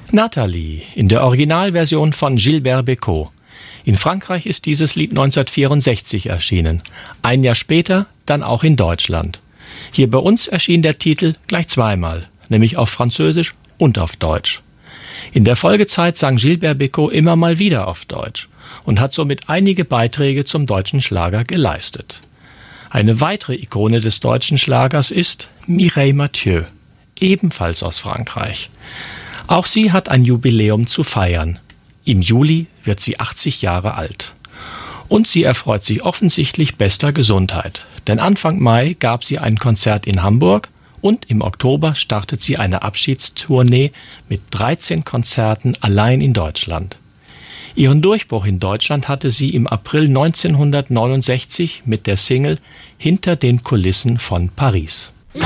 Nathalie in der Originalversion von Gilbert Bécaud. In Frankreich ist dieses Lied 1964 erschienen. Ein Jahr später dann auch in Deutschland. Hier bei uns erschien der Titel gleich zweimal, nämlich auf Französisch und auf Deutsch. In der Folgezeit sang Gilbert Bécaud immer mal wieder auf Deutsch und hat somit einige Beiträge zum deutschen Schlager geleistet. Eine weitere Ikone des deutschen Schlagers ist Mireille Mathieu, ebenfalls aus Frankreich. Auch sie hat ein Jubiläum zu feiern. Im Juli wird sie 80 Jahre alt. Und sie erfreut sich offensichtlich bester Gesundheit, denn Anfang Mai gab sie ein Konzert in Hamburg und im Oktober startet sie eine Abschiedstournee mit 13 Konzerten allein in Deutschland. Ihren Durchbruch in Deutschland hatte sie im April 1969 mit der Single Hinter den Kulissen von Paris.